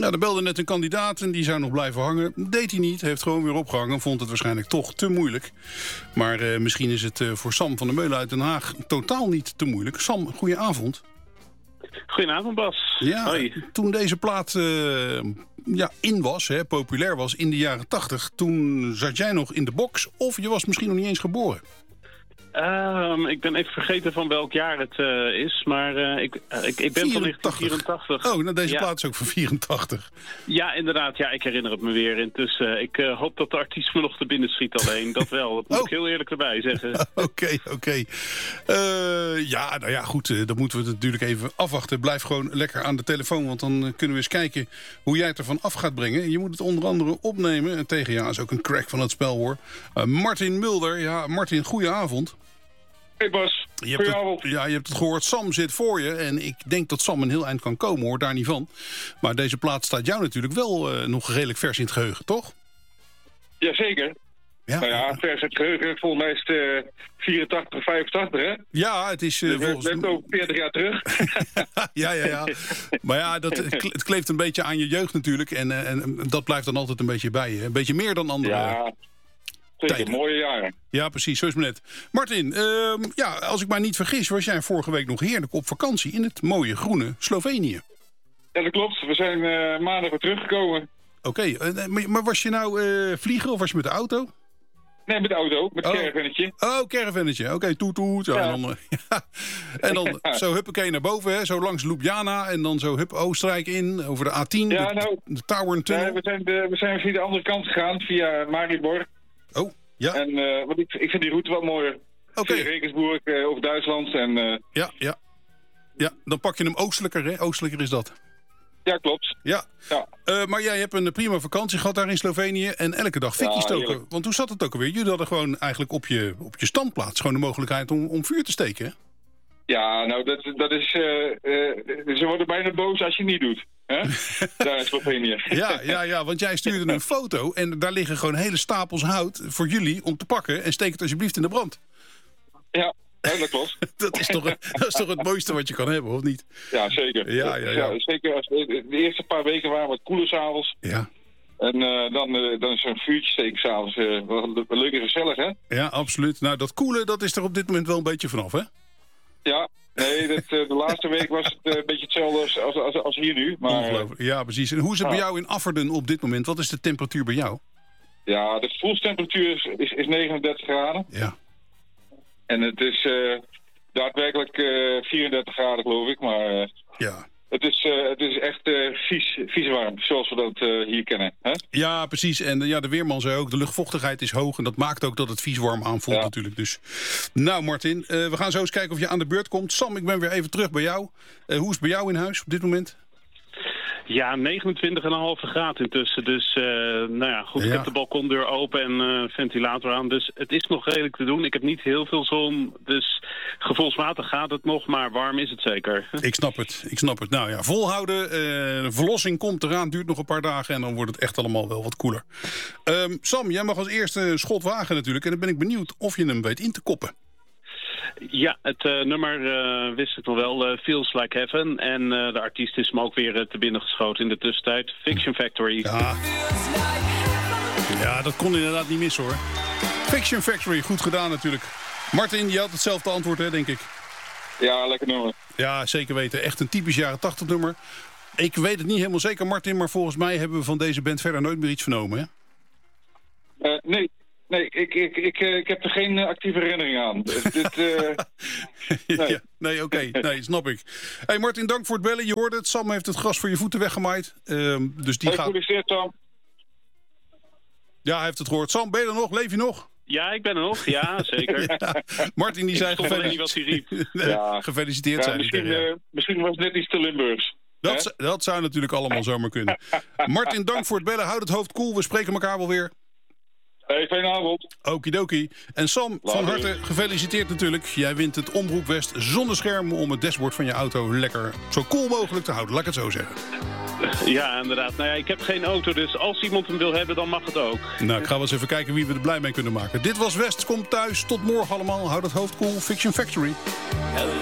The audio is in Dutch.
Ja, er belde net een kandidaat en die zou nog blijven hangen. Deed hij niet, heeft gewoon weer opgehangen. Vond het waarschijnlijk toch te moeilijk. Maar misschien is het voor Sam van der Meulen uit Den Haag totaal niet te moeilijk. Sam, goedenavond. Goedenavond, Bas. Ja, hoi. Toen deze plaat in was, populair was in de jaren 80... toen zat jij nog in de box of je was misschien nog niet eens geboren. Ik ben even vergeten van welk jaar het is, maar ik ben van 1984. Oh, nou deze plaat is ook van 84. Ja, inderdaad. Ja, ik herinner het me weer. Intussen, ik hoop dat de artiest me nog te binnen schiet alleen. Dat wel, dat moet ik heel eerlijk erbij zeggen. Oké. Ja, nou ja, goed, dan moeten we het natuurlijk even afwachten. Blijf gewoon lekker aan de telefoon, want dan kunnen we eens kijken hoe jij het ervan af gaat brengen. Je moet het onder andere opnemen. En tegen jou is ook een crack van het spel, hoor. Martin Mulder. Ja, Martin, goedenavond. Hey Bas, goedenavond. Je hebt het gehoord, Sam zit voor je. En ik denk dat Sam een heel eind kan komen, hoor, daar niet van. Maar deze plaat staat jou natuurlijk wel nog redelijk vers in het geheugen, toch? Jazeker. Ja. Nou ja, vers in het geheugen. Volgens mij is het 84, 85, hè? Ja, het is volgens mij ook 40 jaar terug. Ja. Maar ja, het kleeft een beetje aan je jeugd natuurlijk. En dat blijft dan altijd een beetje bij je. Een beetje meer dan andere. Ja. Zeker, mooie jaren. Ja, precies, zo is het net. Martin, als ik mij niet vergis, was jij vorige week nog heerlijk op vakantie in het mooie groene Slovenië. Ja, dat klopt. We zijn maandag weer teruggekomen. Oké, maar was je nou vliegen of was je met de auto? Nee, met de auto, met het caravannetje. Oh, caravannetje. Oké, toet. Ja. En dan zo huppakee naar boven, hè, zo langs Ljubljana en dan zo Oostenrijk in, over de A10, de Tower Tunnel. We zijn via de andere kant gegaan, via Maribor. Oh, ja. En want ik vind die route wat mooier. Oké. Via Regensburg, over Duitsland. En, Ja, dan pak je hem oostelijker, hè? Oostelijker is dat. Ja, klopt. Ja. Maar jij hebt een prima vakantie gehad daar in Slovenië en elke dag fikkie stoken. Heerlijk. Want hoe zat het ook alweer? Jullie hadden gewoon eigenlijk op je standplaats gewoon de mogelijkheid om vuur te steken, hè? Ja, nou, dat is... ze worden bijna boos als je het niet doet. Hè? Daar in Slovenië. Ja, want jij stuurde een foto en daar liggen gewoon hele stapels hout voor jullie om te pakken. En steek het alsjeblieft in de brand. Ja, dat klopt. dat is toch het mooiste wat je kan hebben, of niet? Ja, zeker. Ja. Zeker als de eerste paar weken waren wat koeler s'avonds. Ja. En dan is zo'n vuurtje steken s'avonds wel leuk en gezellig, hè? Ja, absoluut. Nou, dat koelen, dat is er op dit moment wel een beetje vanaf, hè? Ja, nee, de laatste week was het een beetje hetzelfde als hier nu. Maar, ongelooflijk. Ja, precies. En hoe is het bij jou in Afferden op dit moment? Wat is de temperatuur bij jou? Ja, de gevoelstemperatuur is 39 graden. Ja. En het is daadwerkelijk 34 graden, geloof ik. Maar ja. Het is echt vies warm, zoals we dat hier kennen. Hè? Ja, precies. En de weerman zei ook, de luchtvochtigheid is hoog. En dat maakt ook dat het vies warm aanvoelt natuurlijk. Dus. Nou, Martin, we gaan zo eens kijken of je aan de beurt komt. Sam, ik ben weer even terug bij jou. Hoe is het bij jou in huis op dit moment? Ja, 29,5 graden intussen. Dus, goed. Ik heb de balkondeur open en ventilator aan. Dus het is nog redelijk te doen. Ik heb niet heel veel zon. Dus gevoelsmatig gaat het nog, maar warm is het zeker. Ik snap het. Nou ja, volhouden. De verlossing komt eraan, duurt nog een paar dagen en dan wordt het echt allemaal wel wat koeler. Sam, jij mag als eerste een schot wagen natuurlijk. En dan ben ik benieuwd of je hem weet in te koppen. Ja, het nummer wist ik nog wel, Feels Like Heaven. En de artiest is me ook weer te binnen geschoten in de tussentijd. Fiction Factory. Ja, dat kon inderdaad niet mis, hoor. Fiction Factory, goed gedaan natuurlijk. Martin, je had hetzelfde antwoord, hè, denk ik. Ja, lekker nummer. Ja, zeker weten. Echt een typisch jaren 80 nummer. Ik weet het niet helemaal zeker, Martin, maar volgens mij hebben we van deze band verder nooit meer iets vernomen, hè? Nee. Nee, ik heb er geen actieve herinnering aan. Nee. Nee, oké. Nee, snap ik. Hey Martin, dank voor het bellen. Je hoorde het. Sam heeft het gras voor je voeten weggemaaid. Dus die gaat... Gefeliciteerd, Sam. Ja, hij heeft het gehoord. Sam, ben je er nog? Leef je nog? Ja, ik ben er nog. Ja, zeker. Ja. Martin, die zei gefeliciteerd. Zijn misschien was het net iets te Limburgs. Dat zou natuurlijk allemaal zomaar kunnen. Martin, dank voor het bellen. Houd het hoofd koel. We spreken elkaar wel weer. Hey, fijne avond. Okidoki. En Sam, van harte gefeliciteerd natuurlijk. Jij wint het Omroep West zonnescherm om het dashboard van je auto lekker zo cool mogelijk te houden. Laat ik het zo zeggen. Ja, inderdaad. Nou ja, ik heb geen auto, dus als iemand hem wil hebben, dan mag het ook. Nou, ik ga wel eens even kijken wie we er blij mee kunnen maken. Dit was West, komt thuis. Tot morgen allemaal. Houd het hoofd koel. Fiction Factory.